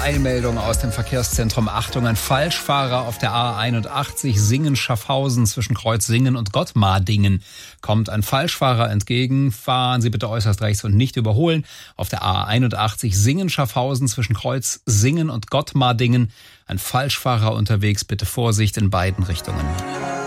Eilmeldung aus dem Verkehrszentrum. Achtung, ein Falschfahrer auf der A81 Singen-Schaffhausen zwischen Kreuz Singen und Gottmardingen. Kommt ein Falschfahrer entgegen, fahren Sie bitte äußerst rechts und nicht überholen. Auf der A81 Singen-Schaffhausen zwischen Kreuz Singen und Gottmardingen. Ein Falschfahrer unterwegs, bitte Vorsicht in beiden Richtungen.